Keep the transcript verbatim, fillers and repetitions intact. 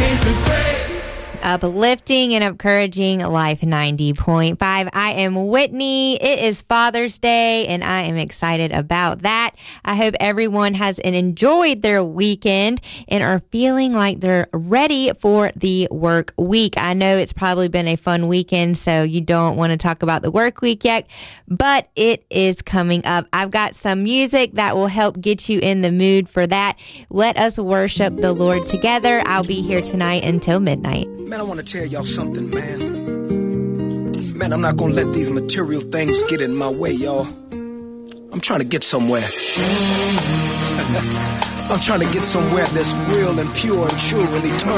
Uplifting and encouraging Life ninety point five. I am Whitney. It is Father's Day, and I am excited about that. I hope everyone has enjoyed their weekend and are feeling like they're ready for the work week. I know it's probably been a fun weekend, so you don't want to talk about the work week yet, but it is coming up. I've got some music that will help get you in the mood for that. Let us worship the Lord together. I'll be here tonight until midnight. Man, I want to tell y'all something, man. Man, I'm not going to let these material things get in my way, y'all. I'm trying to get somewhere. I'm trying to get somewhere that's real and pure and true and eternal.